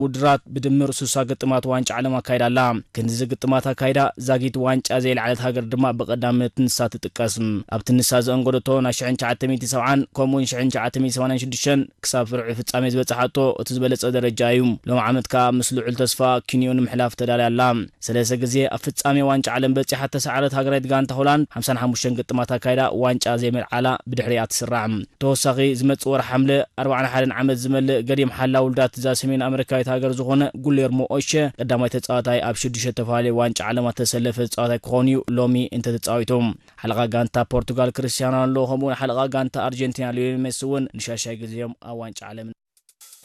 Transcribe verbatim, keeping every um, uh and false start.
ውድራት ብድምር ስልሳ ግጥማት ዋንጫ ዓለም አካይዳላ ክንዚ ግጥማት አካይዳ ዛጊት ዋንጫ ዘይ ለዓለት ሀገር ድማ በቀዳምነት ንሳ ትጥቀስ ኣብ ትንሳ ዘንጎደቶ ና ሺህ ትሽዓተ ሚእቲ ሰብዓን ኮሙን ሺህ ትሽዓተ ሚእቲ ሰማንያን ሽዱሽተን ክሳብ ፍርዒ ፍጻሜ ዝበጽሓቶ እቲ ዝበለጸ ደረጃ እዩ ሎም ዓመት ካ ምስልዑል ተስፋ ኪንዮን ምሕላፍ ተዳልያላ ሰለሰ ግዜ ኣብ ፍጻሜ ዋንጫ ዓለም በጽሓ ተሰዓረት ሃገራት ጋንታ ሆላንድ ሃምሳ ወሓሙሽተ ግጥማት አካይዳ ዋንጫ ዘይ መልዓላ ብድሕሪኣ ትስራዕ ተወሳኺ ዝመጽ ወር ሐምለ ኣርባዕተ ወሓደ ዓመት ዝመልእ ገዲም ሓላ ውልዳት ዛ ሰሜን አሜሪካዊት ሀገር ዝኾነ ጉሌርሞ ኦሼ ቀዳማይ ተጻዋታይ ኣብ ሽዱሽተ ተፋልየ ዋንጫ ዓለማት ተሰለፈ ተጻዋታይ ክኾኑ ሎሚ እንተ ተጻዊቶም ሓለቃ ጋንታ ፖርቱጋል ክርስቲያኖ ሮናልዶ ከምኡውን ሓለቃ ጋንታ ኣርጀንቲና ሊዮኔል ሜሲ እውን ንሻሻይ ግዜኦም ኣብ ዋንጫ ዓለም